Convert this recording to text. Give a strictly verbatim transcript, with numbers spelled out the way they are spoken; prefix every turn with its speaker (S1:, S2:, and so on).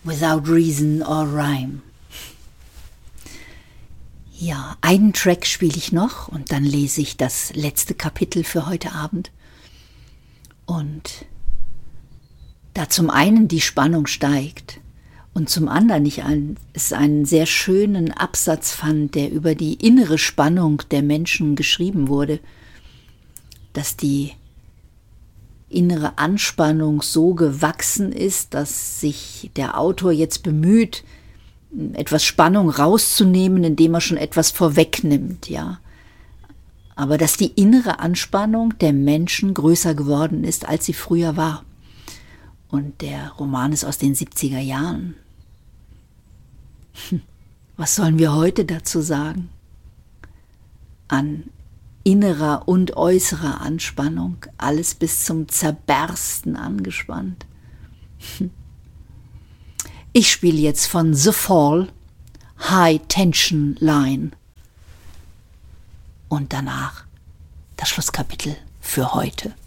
S1: Without Reason or Rhyme. Ja, einen Track spiele ich noch und dann lese ich das letzte Kapitel für heute Abend. Und da zum einen die Spannung steigt und zum anderen ich ein, es einen sehr schönen Absatz fand, der über die innere Spannung der Menschen geschrieben wurde, dass die innere Anspannung so gewachsen ist, dass sich der Autor jetzt bemüht, etwas Spannung rauszunehmen, indem er schon etwas vorwegnimmt, ja. Aber dass die innere Anspannung der Menschen größer geworden ist, als sie früher war. Und der Roman ist aus den siebziger Jahren. Hm. Was sollen wir heute dazu sagen? An innerer und äußerer Anspannung, alles bis zum Zerbersten angespannt. Hm. Ich spiele jetzt von The Fall, High Tension Line. Und danach das Schlusskapitel für heute.